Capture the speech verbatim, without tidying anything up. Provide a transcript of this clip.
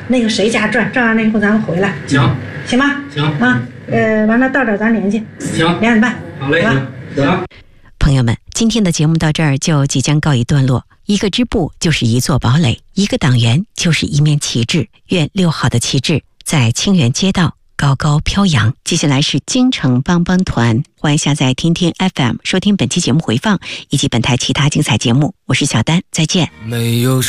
那个谁家转，转完了以后咱们回来。 行， 行吗？ 行啊，呃，完了到这儿咱联系。 行， 两点半。 好嘞，行行。 朋友们，今天的节目到这儿就即将告一段落。一个支部就是一座堡垒，一个党员就是一面旗帜。愿六号的旗帜在清源街道高高飘扬。接下来是京城帮帮团，欢迎下载听听 F M 收听本期节目回放以及本台其他精彩节目。我是小丹，再见。 没有